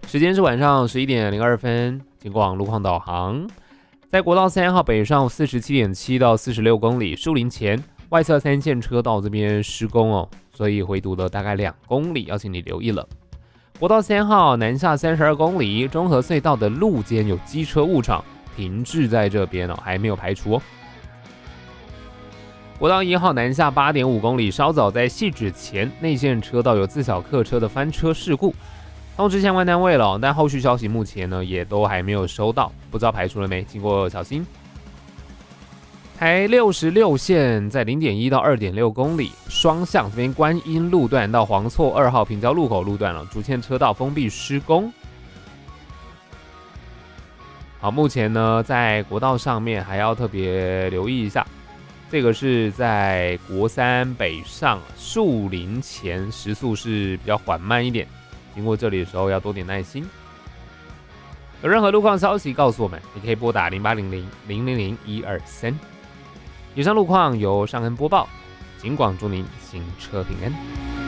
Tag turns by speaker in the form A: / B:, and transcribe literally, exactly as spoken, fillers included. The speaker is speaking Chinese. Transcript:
A: 时间是晚上十一点零二分，经过路况导航，在国道三号北上四十七点七到四十六公里，树林前外侧三线车道这边施工哦，所以回堵了大概两公里，要请你留意了。国道三号南下三十二公里，中和隧道的路肩有机车误闯，停滞在这边哦，还没有排除哦。国道一号南下八点五公里，稍早在汐止前内线车道有自小客车的翻车事故。通知相关单位了，但后续消息目前呢也都还没有收到，不知道排除了没，经过小心。台六十六线在 零点一到二点六公里，双向这边观音路段到黄厝二号平交路口路段了，主线车道封闭施工。好，目前呢在国道上面还要特别留意一下，这个是在国三北上树林前，时速是比较缓慢一点。经过这里的时候要多点耐心。有任何路况消息告诉我们，你可以拨打零八零零零零零一二三。以上路况由尚恩播报，尽管祝您行车平安。